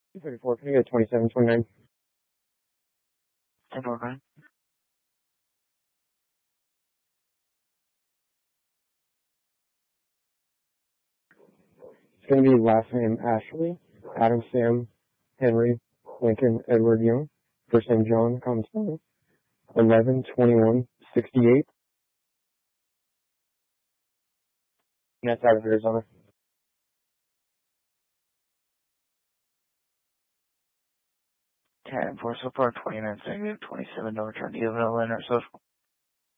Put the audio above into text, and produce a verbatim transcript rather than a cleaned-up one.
two thirty-four, can you go twenty-seven twenty-nine? ten four, fine. It's going to be last name Ashley, Adam Sam, Henry, Lincoln, Edward Young, first name John, common spelling, eleven twenty-one sixty-eight. And that's out of Arizona. ten four so far, twenty-nine second, twenty-seven no return. Do you have an L N or social?